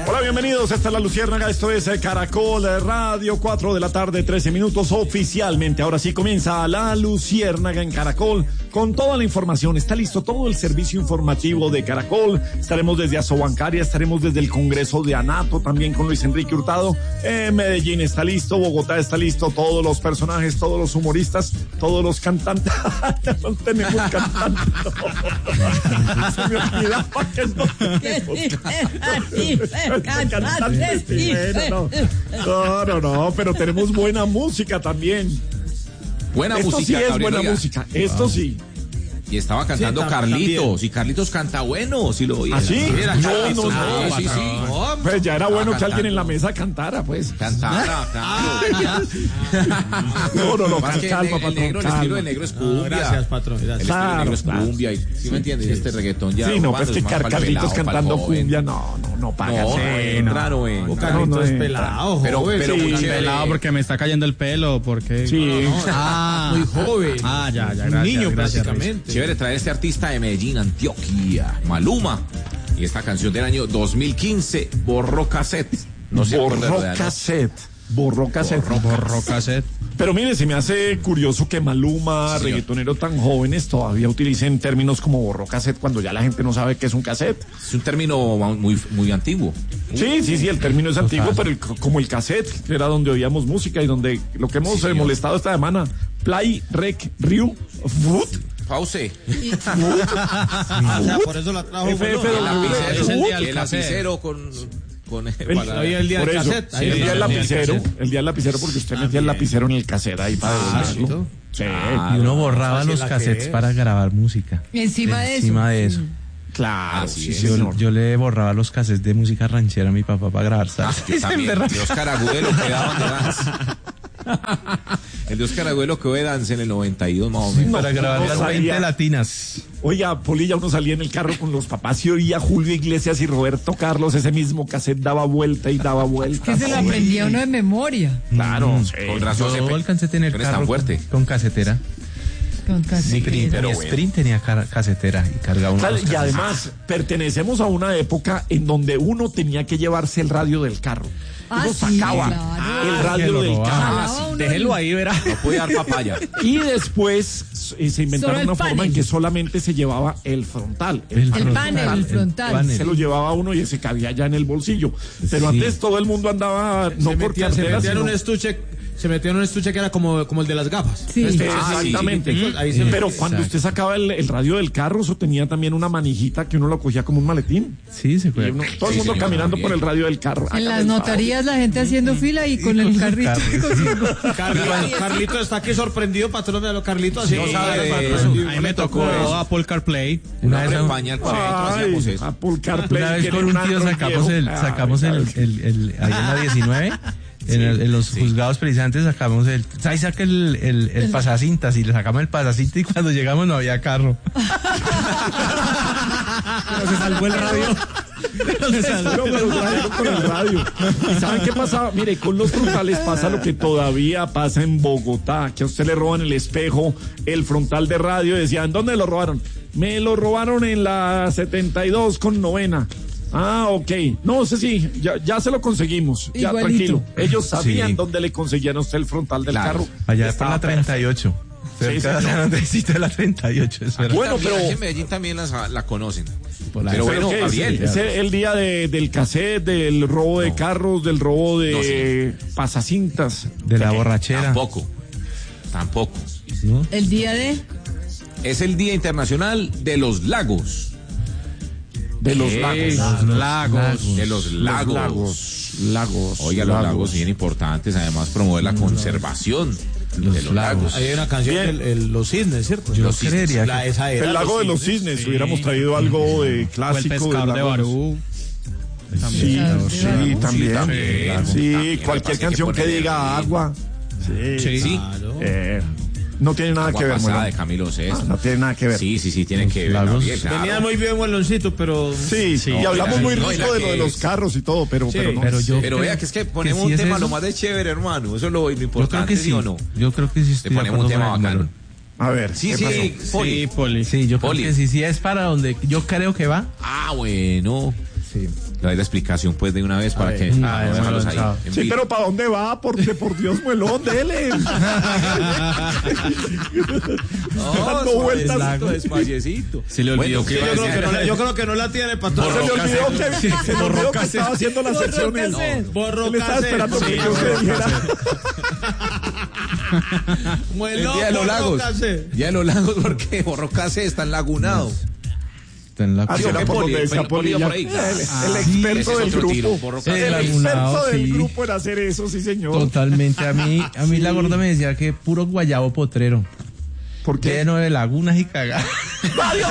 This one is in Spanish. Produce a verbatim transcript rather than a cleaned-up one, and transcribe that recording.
Hola, bienvenidos. Esta es La Luciérnaga. Esto es Caracol Radio, cuatro de la tarde, trece minutos oficialmente. Ahora sí comienza La Luciérnaga en Caracol con toda la información. Está listo todo el servicio informativo de Caracol. Estaremos desde Asobancaria, estaremos desde el Congreso de Anato, también con Luis Enrique Hurtado. Eh, Medellín está listo, Bogotá está listo, todos los personajes, todos los humoristas, todos los cantantes. No tenemos cantantes. No. Se me olvidaba que no cantantes. Sí, bueno, no, no, no, pero tenemos buena música también. Buena Esto música. sí es Gabriel, buena oiga. música. Esto sí. Y estaba cantando Sí, Carlitos, también. y Carlitos canta bueno, si lo oía. ¿Ah, sí? Era No, Carlitos, no, no, sí, sí, sí. No, Pues ya era bueno que cantando. alguien en la mesa cantara, pues. Cantara, claro. No, no, no, Más que calma, el, el patrón, negro, el calma. estilo de negro es No, cumbia. gracias, patrón, El gracias. estilo de negro es Claro, cumbia, y, ¿sí me entiendes? Este reggaetón ya. Sí, no, urbano pues es que más pa'l Carlitos pelado, pa'l cantando joven. cumbia, no, no, no paga. No, sí, no entra, no entra. Carlitos No, no es entra. pelado, Pero, joven. pero sí. muy Tan chévere. Pelado porque me está cayendo el pelo, porque... Sí. Ah, muy joven. Ah, ya, ya, Un gracias, niño gracias, prácticamente. Chévere traer este artista de Medellín, Antioquia, Maluma. Y esta canción del año dos mil quince, Borró Cassette. No se acuerda Borró de la- cassette. Borró cassette. Borró cassette. Pero mire, se me hace curioso que Maluma, Sí, reggaetonero tan jóvenes, todavía utilicen términos como borró cassette cuando ya la gente no sabe qué es un cassette. Es un término muy, muy antiguo. Sí, sí, sí, el término es antiguo, pero el- como el cassette, que era donde oíamos música y donde lo que hemos Sí, eh, señor. molestado esta semana, Play, Rec, Ryu, Foot, Pause. Ah, o sea, por eso la trajo. F F bueno. W. El es el lapicero, día del el cassette. lapicero con... con El, para- Hoy el día por del eso, cassette. sí, Ahí el día está. del el día del lapicero, cassette. el día del lapicero porque usted metía el lapicero en el cassette ahí para devolverlo. Sí, Ah, Y uno borraba fácil los la que cassettes es. para grabar música. Encima de eso. Encima de eso. claro, Así sí, es. Yo, señor. yo le borraba los cassettes de música ranchera a mi papá para grabar Ah, salsa. yo también. De Oscar Agudelo que daban de dance. El de Oscar Agudelo que de dance en el noventa y dos más o menos. Para grabar no las sabía. veinte latinas. Oiga, Polilla, uno salía en el carro con los papás y oía Julio Iglesias y Roberto Carlos, ese mismo cassette daba vuelta y daba vuelta. Que se lo aprendía uno de memoria. Claro, sí. Con razón. Yo se- alcancé a tener Pero es tan carro fuerte. con, con casetera. Con Mi, cassette. pri- pero mi bueno. Sprint tenía car- casetera y cargaba uno Claro, los y cassettes. además pertenecemos a una época en donde uno tenía que llevarse el radio del carro. Ah, Uno sí, sacaba claro. el que radio lo del robaba. carro. Jalaba uno Déjelo el- ahí, verá. No puede dar papaya. Y después eh, se inventaron Solo el una forma panel. en que solamente se llevaba el frontal. El El frontal, panel, el frontal. panel. Se lo llevaba uno y se cabía ya en el bolsillo. Pero Sí. antes todo el mundo andaba, no Se por metía, se cartera, metía en sino- un estuche, se metía en un estuche que era como, como el de las gafas. Sí. Este, Ah, sí, exactamente. chiquitico, ahí se Pero metía. cuando Exacto. usted sacaba el, el radio del carro, eso tenía también una manijita que uno lo cogía como un maletín. Sí, se Y fue. uno- todo el Sí, mundo señor, caminando también. por el radio del carro. En Hágame las el favor. notarías la gente haciendo fila y con el carrito. Carlito, Carlito está aquí sorprendido, patrón de los Carlitos. Así No no sabe sabe de eso. A mí me tocó Apple CarPlay. Una Una vez, campaña al cuarto, Ay, hacíamos eso. Apple CarPlay una vez tiene con un tío Android sacamos viejo. el, Ay, sacamos el, claro. el, el- ahí en la diecinueve, en, el- en los juzgados precisamente sacamos el, ahí saca el, el, el pasacintas y le sacamos el pasacintas y cuando llegamos no había carro. Pero se salvó el radio. Pero se salvó. No, pero trajeron con el radio. ¿Y saben qué pasaba? Mire, con los frontales pasa lo que todavía pasa en Bogotá, que a usted le roban el espejo, el frontal de radio, y decían, ¿dónde lo robaron? Me lo robaron en la setenta y dos con novena. Ah, ok. No sé si, ya, ya se lo conseguimos. Ya, Igualito. tranquilo. Ellos sabían Sí. dónde le conseguían a usted el frontal del Claro. carro. Allá por Estaba la treinta y ocho. Sí, Cerca de señor. la necesita la treinta y ocho, es verdad. Bueno, También, pero- aquí en Medellín también las- la conocen. Por la- Pero ¿Pero bueno, qué es? Gabriel. ¿Es el, el día de- del cassette, del robo de No. carros, del robo de No, pasacintas? de la borrachera. Tampoco. Tampoco. ¿No? El día de. Es el Día Internacional de los Lagos. De los ¿Qué? lagos. Los lagos. De los Los lagos. lagos. Lagos. Oiga, los lagos bien importantes. Además, promover la conservación de los lagos. Ahí hay una canción, Bien. el, el- Los Cisnes, ¿cierto? Yo Los cisnes. creería La- que esa era, El lago de los cisnes. Sí. Hubiéramos traído algo de O el clásico. pescador del de lago Barú. Sí, Pescador de sí, Barú. también. Sí, también. Sí, También, cualquier así que canción que ponerle diga ritmo. agua. Sí. Sí. Sí. Claro. Eh, no tiene nada Agua que ver, pasada Molón. de Camilo Sesto. Ah, no tiene nada que ver. Sí, sí, sí, tienen que ver. lagos. Gabriel, claro. Venía muy bien Gualoncito, pero... Sí, Sí. y hablamos No, muy no, rico la de lo que de los es- carros y todo, pero, Sí, pero no. pero yo Pero creo vea que es que ponemos sí un es tema eso. lo más de chévere, hermano. Eso es lo, lo Yo creo importante, que ¿sí sí. o no? Yo creo que sí estoy Le de ponemos un acuerdo tema con el bacano. Molón. A ver. Sí, ¿qué sí, pasó? Poli. Sí, Poli. Sí, yo creo Poli. que sí, sí es para donde yo creo que va. Ah, bueno. Sí. Le doy la explicación pues de una vez para que Ah, no dejarlos ahí. chao. en Sí, vivo. pero ¿para dónde va? Porque por Dios, muelón, dele. Dando vueltas. Despacito, despacito. Se le olvidó Bueno, que sí, iba a Yo creo, decir. que no, la- yo creo que no la tiene, patrón. Se le olvidó que, se le olvidó que estaba haciendo las Borró secciones. cassette. Borró Él estaba cassette. esperando Sí, que yo borró se dijera. El Muelón, día de los borró lagos. cassette. Día de los lagos porque Borrocase está enlagunado. Está en la Ah, Sí, será ¿qué por Poli? donde decía Poli- Poli Polilla. por ahí. El, el Ah, experto ese es del otro tiro, grupo. Borrocase. El El experto lagunado, del sí. grupo en hacer eso, sí, señor. Totalmente. A mí, a mí la gorda me decía que puro guayabo potrero. ¿Por qué? Lleno de lagunas y cagadas. ¡Adiós!